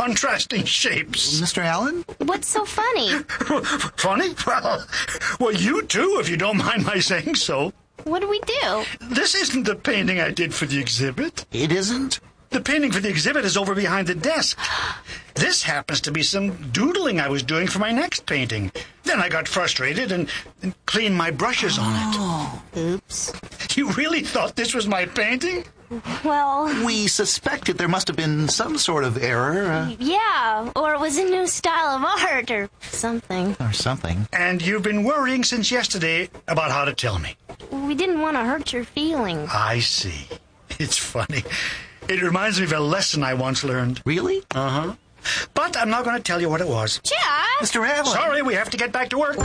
contrasting shapes. Mr. Allen? What's so funny? Funny? Well, you too, if you don't mind my saying so. What do we do? This isn't the painting I did for the exhibit. It isn't? The painting for the exhibit is over behind the desk. This happens to be some doodling I was doing for my next painting. Then I got frustrated and cleaned my brushes on it. Oops. You really thought this was my painting? Well... We suspected there must have been some sort of error. Yeah, or it was a new style of art or something. Or something. And you've been worrying since yesterday about how to tell me. We didn't want to hurt your feelings. I see. It's funny. It reminds me of a lesson I once learned. Really? Uh-huh. But I'm not going to tell you what it was. Jack! Mr. Allen! Sorry, we have to get back to work.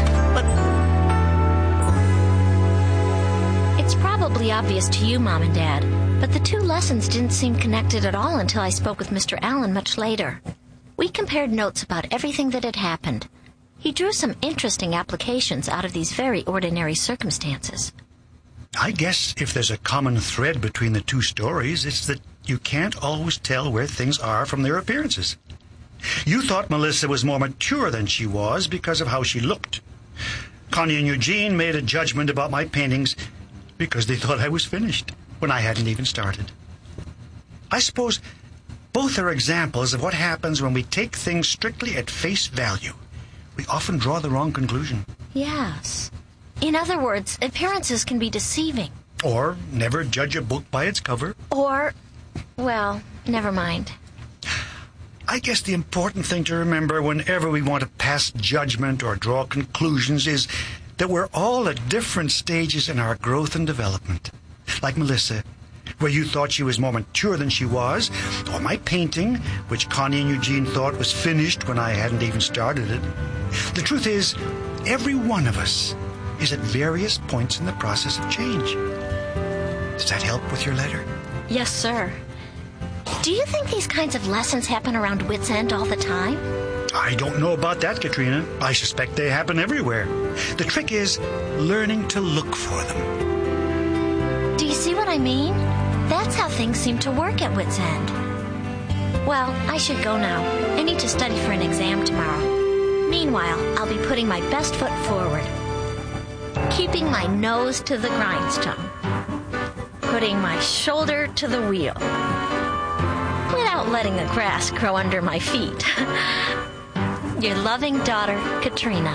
It's probably obvious to you, Mom and Dad, but the two lessons didn't seem connected at all until I spoke with Mr. Allen much later. We compared notes about everything that had happened. He drew some interesting applications out of these very ordinary circumstances. I guess if there's a common thread between the two stories, it's that you can't always tell where things are from their appearances. You thought Melissa was more mature than she was because of how she looked. Connie and Eugene made a judgment about my paintings because they thought I was finished when I hadn't even started. I suppose both are examples of what happens when we take things strictly at face value. We often draw the wrong conclusion. Yes. In other words, appearances can be deceiving. Or never judge a book by its cover. Or, well, never mind. I guess the important thing to remember whenever we want to pass judgment or draw conclusions is that we're all at different stages in our growth and development. Like Melissa, where you thought she was more mature than she was, or my painting, which Connie and Eugene thought was finished when I hadn't even started it. The truth is, every one of us is at various points in the process of change. Does that help with your letter? Yes, sir. Do you think these kinds of lessons happen around Wits End all the time? I don't know about that, Katrina. I suspect they happen everywhere. The trick is learning to look for them. Do you see what I mean? That's how things seem to work at Wits End. Well, I should go now. I need to study for an exam tomorrow. Meanwhile, I'll be putting my best foot forward. Keeping my nose to the grindstone. Putting my shoulder to the wheel. Without letting the grass grow under my feet. Your loving daughter, Katrina.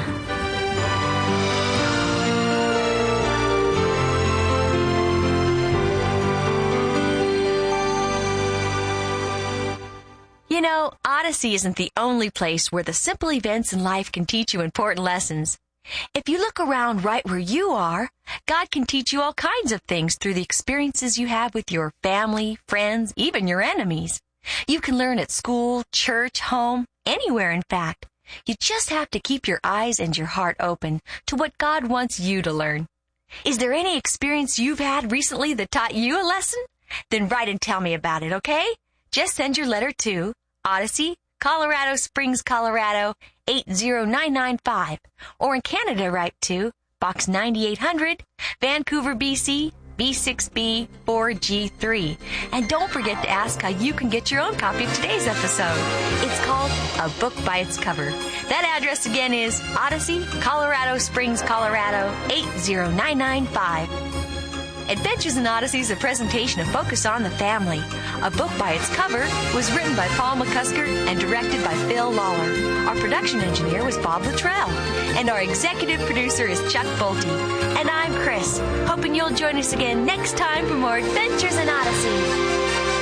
You know, Odyssey isn't the only place where the simple events in life can teach you important lessons. If you look around right where you are, God can teach you all kinds of things through the experiences you have with your family, friends, even your enemies. You can learn at school, church, home, anywhere in fact. You just have to keep your eyes and your heart open to what God wants you to learn. Is there any experience you've had recently that taught you a lesson? Then write and tell me about it, okay? Just send your letter to Odyssey, Colorado Springs, Colorado, 80995. Or in Canada, write to Box 9800, Vancouver, BC, B6B 4G3. And don't forget to ask how you can get your own copy of today's episode. It's called A Book by Its Cover. That address again is Odyssey, Colorado Springs, Colorado, 80995. Adventures in Odyssey is a presentation of Focus on the Family. A Book by Its Cover was written by Paul McCusker and directed by Phil Lawler. Our production engineer was Bob Luttrell. And our executive producer is Chuck Bolte. And I'm Chris, hoping you'll join us again next time for more Adventures in Odyssey.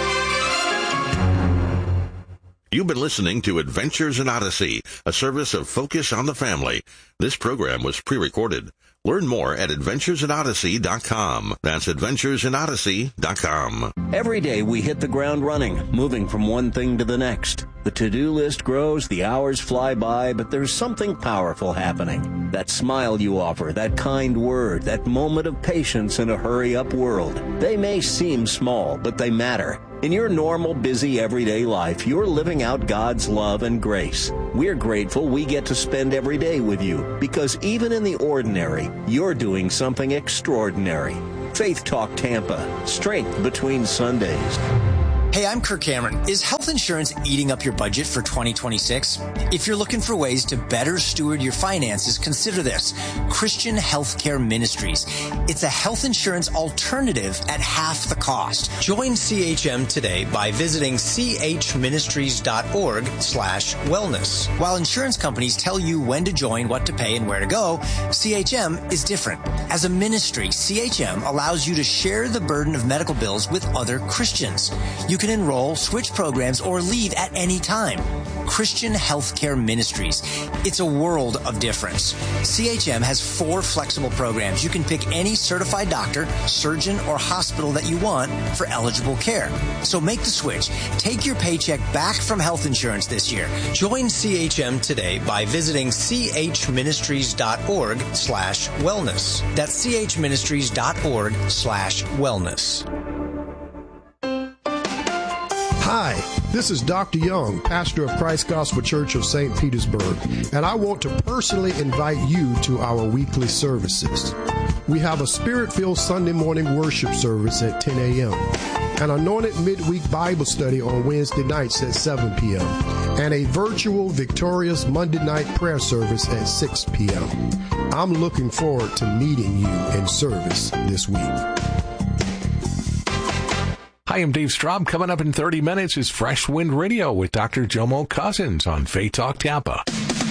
You've been listening to Adventures in Odyssey, a service of Focus on the Family. This program was pre-recorded. Learn more at adventuresinodyssey.com. That's adventuresinodyssey.com. Every day we hit the ground running, moving from one thing to the next. The to-do list grows, the hours fly by, but there's something powerful happening. That smile you offer, that kind word, that moment of patience in a hurry-up world. They may seem small, but they matter. In your normal, busy, everyday life, you're living out God's love and grace. We're grateful we get to spend every day with you, because even in the ordinary, you're doing something extraordinary. Faith Talk Tampa, strength between Sundays. Hey, I'm Kirk Cameron. Is health insurance eating up your budget for 2026? If you're looking for ways to better steward your finances, consider this. Christian Healthcare Ministries. It's a health insurance alternative at half the cost. Join CHM today by visiting chministries.org/wellness. While insurance companies tell you when to join, what to pay, and where to go, CHM is different. As a ministry, CHM allows you to share the burden of medical bills with other Christians. You can enroll, switch programs, or leave at any time. Christian Healthcare Ministries. It's a world of difference. CHM has 4 flexible programs. You can pick any certified doctor, surgeon, or hospital that you want for eligible care. So make the switch. Take your paycheck back from health insurance this year. Join CHM today by visiting chministries.org/wellness. That's chministries.org/wellness. Hi, this is Dr. Young, pastor of Christ Gospel Church of St. Petersburg, and I want to personally invite you to our weekly services. We have a Spirit-filled Sunday morning worship service at 10 a.m., an anointed midweek Bible study on Wednesday nights at 7 p.m., and a virtual victorious Monday night prayer service at 6 p.m. I'm looking forward to meeting you in service this week. Hi, I'm Dave Straub. Coming up in 30 minutes is Fresh Wind Radio with Dr. Jomo Cousins on Faith Talk Tampa.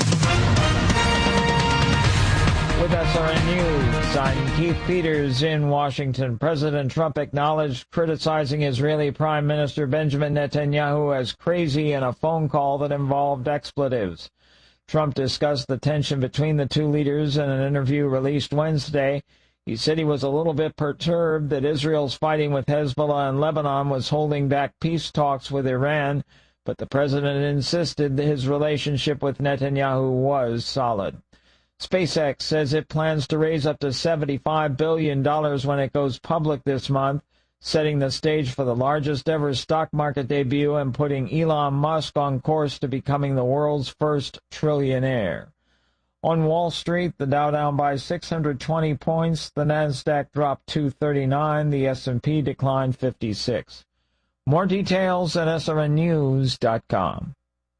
With SRN News, I'm Keith Peters in Washington. President Trump acknowledged criticizing Israeli Prime Minister Benjamin Netanyahu as crazy in a phone call that involved expletives. Trump discussed the tension between the two leaders in an interview released Wednesday. He said he was a little bit perturbed that Israel's fighting with Hezbollah in Lebanon was holding back peace talks with Iran, but the president insisted that his relationship with Netanyahu was solid. SpaceX says it plans to raise up to $75 billion when it goes public this month, setting the stage for the largest ever stock market debut and putting Elon Musk on course to becoming the world's first trillionaire. On Wall Street, the Dow down by 620 points, the Nasdaq dropped 239, the S&P declined 56. More details at srnnews.com.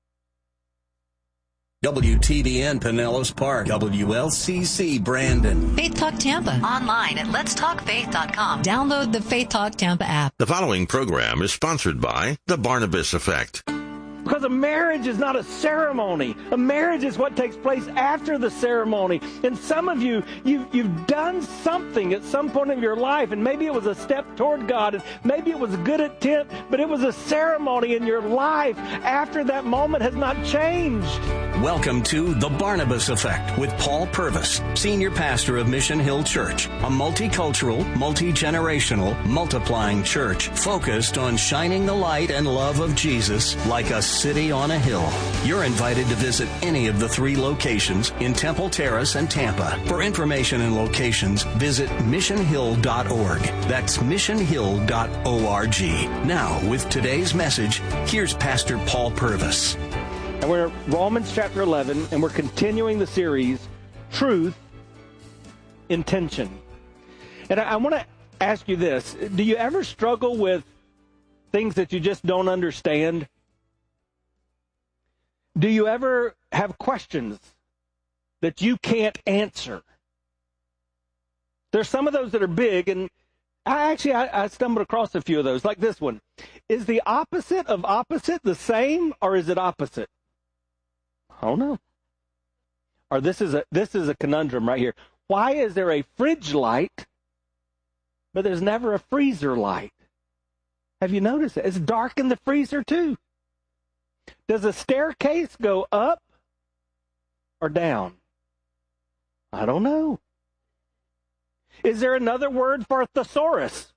WTBN Pinellas Park, WLCC Brandon. Faith Talk Tampa. Online at letstalkfaith.com. Download the Faith Talk Tampa app. The following program is sponsored by The Barnabas Effect. Because a marriage is not a ceremony. A marriage is what takes place after the ceremony. And some of you've done something at some point in your life, and maybe it was a step toward God, and maybe it was a good attempt, but it was a ceremony in your life after that moment has not changed. Welcome to The Barnabas Effect with Paul Purvis, Senior Pastor of Mission Hill Church, a multicultural, multi-generational, multiplying church focused on shining the light and love of Jesus like a city on a hill. You're invited to visit any of the 3 locations in Temple Terrace and Tampa. For information and locations, visit missionhill.org. That's missionhill.org. Now, with today's message, here's Pastor Paul Purvis. And we're in Romans chapter 11, and we're continuing the series, Truth, Intention. And I want to ask you this. Do you ever struggle with things that you just don't understand? Do you ever have questions that you can't answer? There's some of those that are big, and I stumbled across a few of those, like this one. Is the opposite of opposite the same, or is it opposite? I don't know. Or this is a conundrum right here. Why is there a fridge light, but there's never a freezer light? Have you noticed that? It's dark in the freezer too. Does a staircase go up or down? I don't know. Is there another word for thesaurus?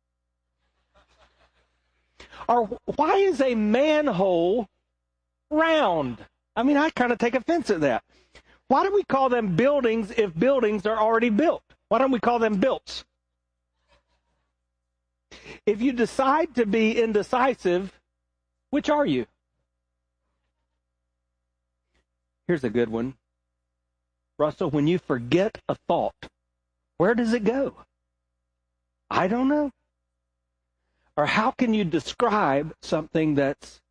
Or why is a manhole round? I mean, I kind of take offense at that. Why do we call them buildings if buildings are already built? Why don't we call them builts? If you decide to be indecisive, which are you? Here's a good one. Russell, when you forget a thought, where does it go? I don't know. Or how can you describe something that's